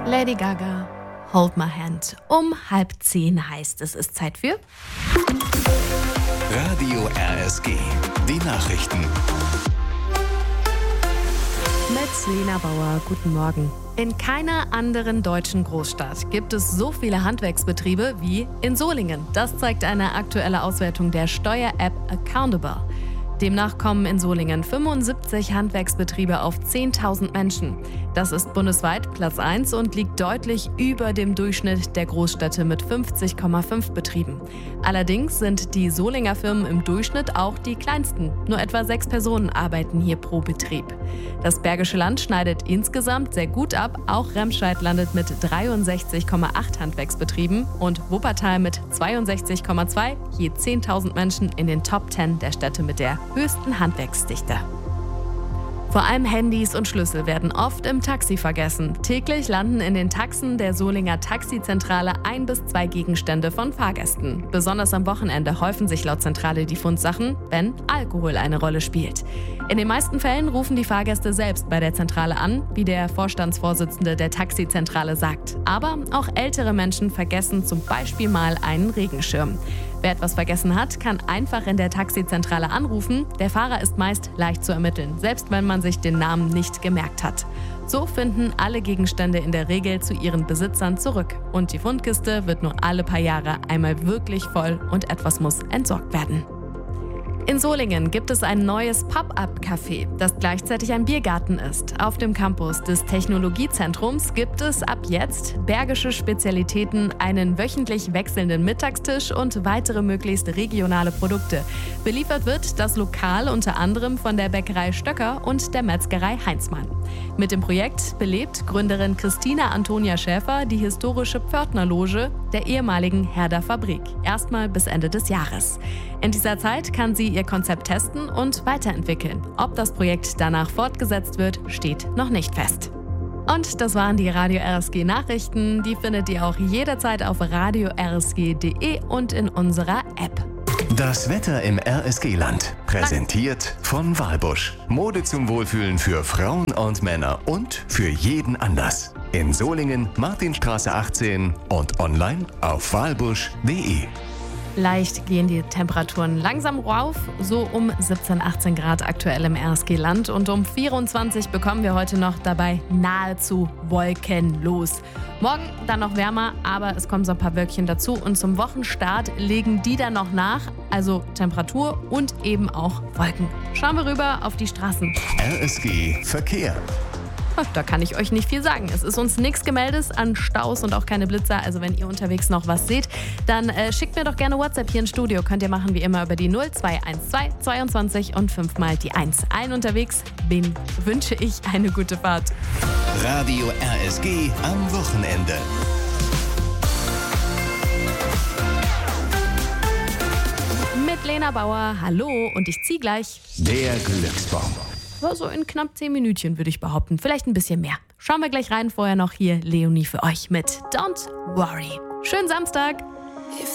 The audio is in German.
Lady Gaga, Hold My Hand. Um 9:30 heißt es, ist Zeit für Radio RSG, die Nachrichten. Mit Lena Bauer, guten Morgen. In keiner anderen deutschen Großstadt gibt es so viele Handwerksbetriebe wie in Solingen. Das zeigt eine aktuelle Auswertung der Steuer-App Accountable. Demnach kommen in Solingen 75 Handwerksbetriebe auf 10.000 Menschen. Das ist bundesweit Platz 1 und liegt deutlich über dem Durchschnitt der Großstädte mit 50,5 Betrieben. Allerdings sind die Solinger Firmen im Durchschnitt auch die kleinsten. Nur etwa 6 Personen arbeiten hier pro Betrieb. Das Bergische Land schneidet insgesamt sehr gut ab. Auch Remscheid landet mit 63,8 Handwerksbetrieben und Wuppertal mit 62,2, je 10.000 Menschen in den Top 10 der Städte mit der höchsten Handwerksdichte. Vor allem Handys und Schlüssel werden oft im Taxi vergessen. Täglich landen in den Taxen der Solinger Taxizentrale 1 bis 2 Gegenstände von Fahrgästen. Besonders am Wochenende häufen sich laut Zentrale die Fundsachen, wenn Alkohol eine Rolle spielt. In den meisten Fällen rufen die Fahrgäste selbst bei der Zentrale an, wie der Vorstandsvorsitzende der Taxizentrale sagt. Aber auch ältere Menschen vergessen zum Beispiel mal einen Regenschirm. Wer etwas vergessen hat, kann einfach in der Taxizentrale anrufen. Der Fahrer ist meist leicht zu ermitteln, selbst wenn man sich den Namen nicht gemerkt hat. So finden alle Gegenstände in der Regel zu ihren Besitzern zurück. Und die Fundkiste wird nur alle paar Jahre einmal wirklich voll und etwas muss entsorgt werden. In Solingen gibt es ein neues Pop-up-Café, das gleichzeitig ein Biergarten ist. Auf dem Campus des Technologiezentrums gibt es ab jetzt bergische Spezialitäten, einen wöchentlich wechselnden Mittagstisch und weitere möglichst regionale Produkte. Beliefert wird das Lokal unter anderem von der Bäckerei Stöcker und der Metzgerei Heinzmann. Mit dem Projekt belebt Gründerin Christina Antonia Schäfer die historische Pförtnerloge der ehemaligen Herder Fabrik, erstmal bis Ende des Jahres. In dieser Zeit kann sie ihr Konzept testen und weiterentwickeln. Ob das Projekt danach fortgesetzt wird, steht noch nicht fest. Und das waren die Radio RSG Nachrichten. Die findet ihr auch jederzeit auf radio-rsg.de und in unserer App. Das Wetter im RSG-Land. Präsentiert von Walbusch. Mode zum Wohlfühlen für Frauen und Männer und für jeden Anlass. In Solingen, Martinstraße 18 und online auf walbusch.de. Leicht gehen die Temperaturen langsam rauf, so um 17, 18 Grad aktuell im RSG-Land. Und um 24 bekommen wir heute noch dabei nahezu wolkenlos. Morgen dann noch wärmer, aber es kommen so ein paar Wölkchen dazu. Und zum Wochenstart legen die dann noch nach, also Temperatur und eben auch Wolken. Schauen wir rüber auf die Straßen. RSG Verkehr. Da kann ich euch nicht viel sagen. Es ist uns nichts gemeldet an Staus und auch keine Blitzer. Also wenn ihr unterwegs noch was seht, dann schickt mir doch gerne WhatsApp hier ins Studio. Könnt ihr machen wie immer über die 0212 22 und 5 mal die 1. Allen unterwegs wünsche ich eine gute Fahrt. Radio RSG am Wochenende. Mit Lena Bauer, hallo und ich ziehe gleich. Der Glücksbaum. So in knapp 10 Minütchen würde ich behaupten. Vielleicht ein bisschen mehr. Schauen wir gleich rein. Vorher noch hier Leonie für euch mit Don't Worry. Schönen Samstag.